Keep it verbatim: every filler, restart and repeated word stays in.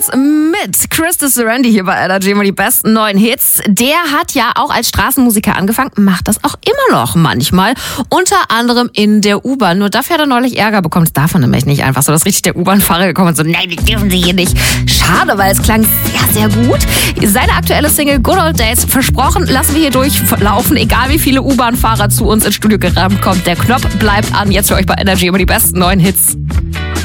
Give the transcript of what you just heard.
Dance mit Christus Serendi hier bei Energy, immer die besten neuen Hits. Der hat ja auch als Straßenmusiker angefangen, macht das auch immer noch manchmal. Unter anderem in der U-Bahn. Nur dafür hat er neulich Ärger bekommen. Das darf man nämlich nicht einfach so, dass richtig der U-Bahn-Fahrer gekommen ist und so, nein, das dürfen Sie hier nicht. Schade, weil es klang sehr, sehr gut. Seine aktuelle Single Good Old Days, versprochen, lassen wir hier durchlaufen, egal wie viele U-Bahn-Fahrer zu uns ins Studio gerammt kommt. Der Knopf bleibt an. Jetzt für euch bei Energy immer die besten neuen Hits.